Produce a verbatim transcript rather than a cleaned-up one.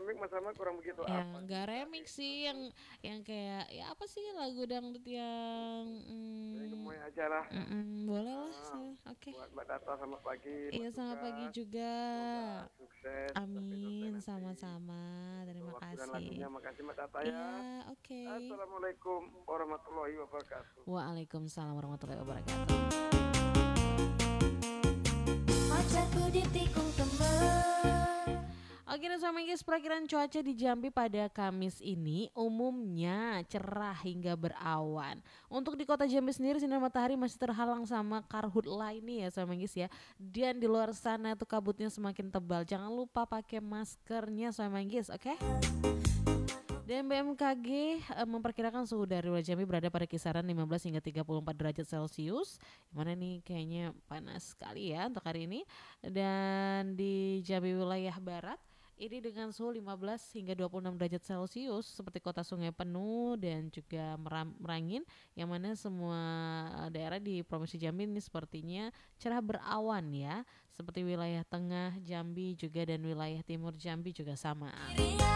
remix Mas Ahmad kurang begitu Yang apa enggak kita remix gitu. sih, yang yang kayak ya apa sih lagu dangdut yang Jadi mm, gemoy aja lah. mm, boleh lah Ah, saya. Oke. buat Mbak Data selamat pagi, Iya buat selamat pagi tugas. juga. Semoga sukses sampai selesai Amin, nanti. sama-sama. Untuk Terima waktu dan lagunya, kasih. makasih Mbak Data ya. Iya, oke. Assalamualaikum warahmatullahi wabarakatuh. Waalaikumsalam warahmatullahi wabarakatuh. Wajahku ditikung teman. Oke, dan sama guys, perakiraan cuaca di Jambi pada Kamis ini umumnya cerah hingga berawan. Untuk di kota Jambi sendiri sinar matahari masih terhalang sama karhutla ini ya sama guys ya. Dan di luar sana tuh kabutnya semakin tebal. Jangan lupa pakai maskernya sama guys, oke? Dan B M K G eh, memperkirakan suhu dari wilayah Jambi berada pada kisaran lima belas hingga tiga puluh empat derajat Celcius. Mana nih kayaknya panas sekali ya untuk hari ini. Dan di Jambi wilayah barat ini dengan suhu lima belas hingga dua puluh enam derajat Celcius seperti kota Sungai Penuh dan juga Meram- Merangin, yang mana semua eh, daerah di Provinsi Jambi ini sepertinya cerah berawan ya, seperti wilayah tengah Jambi juga dan wilayah timur Jambi juga sama.